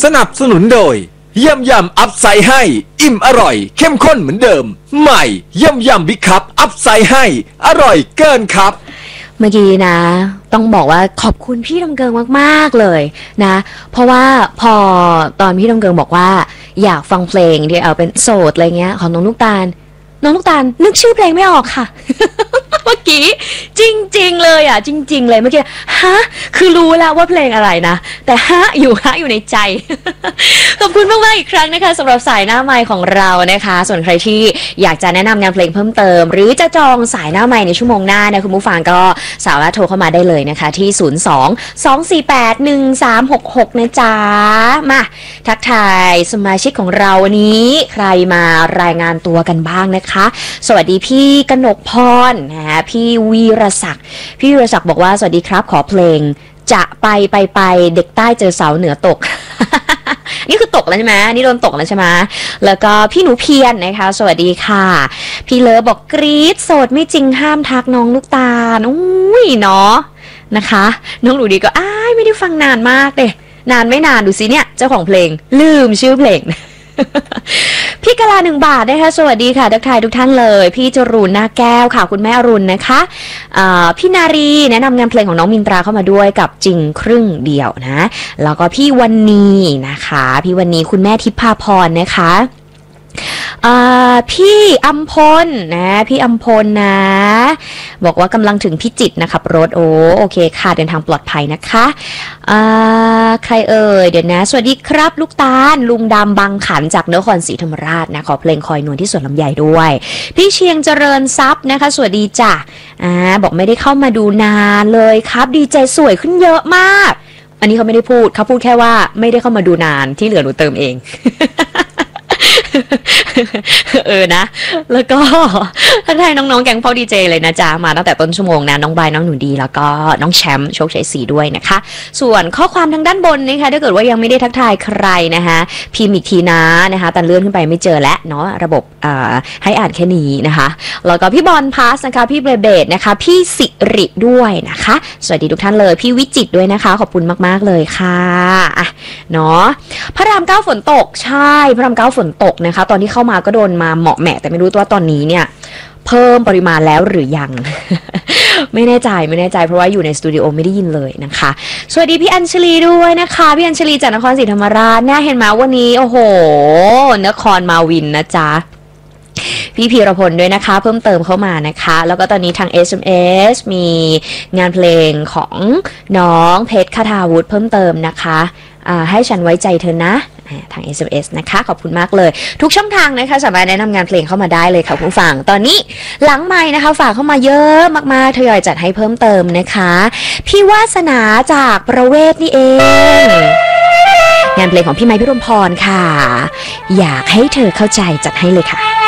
สนับสนุนโดยยำอัพไซด์ให้อิ่มอร่อยเข้มข้นเหมือนเดิมใหม่ยำบิ๊กคัพอัพไซด์ให้อร่อยเกินครับเมื่อกี้นะต้องบอกว่าขอบคุณพี่ดำเกิงมากๆเลยนะเพราะว่าพอตอนพี่ดำเกิงบอกว่าอยากฟังเพลงที่เอาเป็นโสดอะไรเงี้ยของน้องลูกตาลนึกชื่อเพลงไม่ออกค่ะ เมื่อกี้จริงๆเลยอ่ะจริงๆเลยเมื่อกี้ฮะคือรู้แล้วว่าเพลงอะไรนะแต่ฮะอยู่ในใจ ขอบคุณมากๆอีกครั้งนะคะสำหรับสายหน้าไมค์ของเรานะคะส่วนใครที่อยากจะแนะนำงานเพลงเพิ่มเติมหรือจะจองสายหน้าไมค์ในชั่วโมงหน้านะคุณผู้ฟังก็สามารถโทรเข้ามาได้เลยนะคะที่02-248-1366นะจ๊ะมาทักทายสมาชิกของเราวันนี้ใครมารายงานตัวกันบ้างนะคะสวัสดีพี่กนกพรนะพี่วีรศักดิ์บอกว่าสวัสดีครับขอเพลงจะไปเด็กใต้เจอเสาเหนือตก นี่คือตกแล้วใช่ไหมนี่โดนตกแล้วใช่ไหมแล้วก็พี่หนูเพียรนะคะสวัสดีค่ะพี่เลิฟบอกกรี๊ดโสดไม่จริงห้ามทักน้องลูกตาลอุ้ยเนาะนะคะน้องหนูดีก็ไม่ได้ฟังนานมากเลยนานไม่นานดูสิเนี่ยเจ้าของเพลงลืมชื่อเพลง พี่กะลา1 บาทนะคะสวัสดีค่ะทักทายทุกท่านเลยพี่จรูนหน้าแก้วค่ะคุณแม่อรุณนะคะพี่นารีแนะนำงานเพลงของน้องมินตราเข้ามาด้วยกับจริงครึ่งเดียวนะแล้วก็พี่วันนีนะคะพี่วันนีคุณแม่ทิพาพรนะคะพี่อัมพลนะพี่อัมพลนะบอกว่ากำลังถึงพิจิตรนะครับรถโอเคค่ะเดินทางปลอดภัยนะคะใครเอ่ยเดี๋ยวนะสวัสดีครับลูกตาลลุงดำบางขันจากนครศรีธรรมราชนะขอเพลงคอยนวลที่สวนลำไยด้วยพี่เชียงเจริญทรัพย์นะคะสวัสดีจ้ะบอกไม่ได้เข้ามาดูนานเลยครับดีใจสวยขึ้นเยอะมากอันนี้เขาไม่ได้พูดเขาพูดแค่ว่าไม่ได้เข้ามาดูนานที่เหลือหนูเติมเอง นะแล้วก็ทักทายน้องๆแก๊งพ่อดีเจเลยนะจ๊ะมาตั้งแต่ต้นชั่วโมงนะน้องบายน้องหนูดีแล้วก็น้องแชมป์โชคชัยศรีด้วยนะคะส่วนข้อความทางด้านบนนะคะถ้าเกิดว่ายังไม่ได้ทักทายใครนะคะพิมพ์อีกทีนะคะแต่เลื่อนขึ้นไปไม่เจอแล้วเนาะระบบให้อ่านแค่นี้นะคะแล้วก็พี่บอลพาสนะคะพี่เบสนะคะพี่สิริด้วยนะคะสวัสดีทุกท่านเลยพี่วิจิตด้วยนะคะขอบคุณมากๆเลยค่ะเนาะพระราม9ฝนตกใช่พระราม9ฝนตกนะคะตอนที่เข้ามาก็โดนมาเหมาะแหมะแต่ไม่รู้ว่าตอนนี้เนี่ยเพิ่มปริมาณแล้วหรือยัง ไม่แน่ใจเพราะว่าอยู่ในสตูดิโอไม่ได้ยินเลยนะคะสวัสดีพี่อัญชลีด้วยนะคะพี่อัญชลีจากนครศรีธรรมราชน่าเห็นมาวันนี้โอ้โหนครมาวินนะจ๊ะพี่พีรพลด้วยนะคะเพิ่มเติมเข้ามานะคะแล้วก็ตอนนี้ทาง SMS มีงานเพลงของน้องเพชรคทาวุฒิเพิ่มเติมนะคะให้ฉันไว้ใจเธอนะทาง SMS นะคะขอบคุณมากเลยทุกช่องทางนะคะสามารถแนะนำงานเพลงเข้ามาได้เลยค่ะคุณผู้ฟังตอนนี้หลังไมค์นะคะฝากเข้ามาเยอะมากๆทยอยจัดให้เพิ่มเติมนะคะพี่วาสนาจากประเวศนี่เองงานเพลงของพี่ไมค์พิรมพรค่ะอยากให้เธอเข้าใจจัดให้เลยค่ะ